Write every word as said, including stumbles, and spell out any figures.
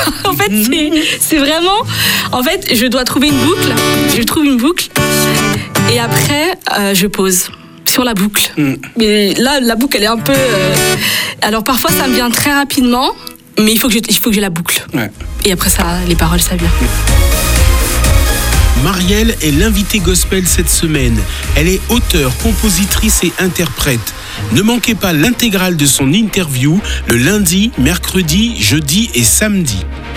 En fait, c'est, c'est vraiment... En fait, je dois trouver une boucle. Je trouve une boucle. Et après, euh, je pose sur la boucle. Mm. Mais là, la boucle, elle est un peu... Euh... Alors, parfois, ça me vient très rapidement. Mais il faut que je, il faut que j'ai la boucle. Ouais. Et après ça, les paroles, ça vient. Marielle est l'invitée gospel cette semaine. Elle est auteure, compositrice et interprète. Ne manquez pas l'intégrale de son interview le lundi, mercredi, jeudi et samedi.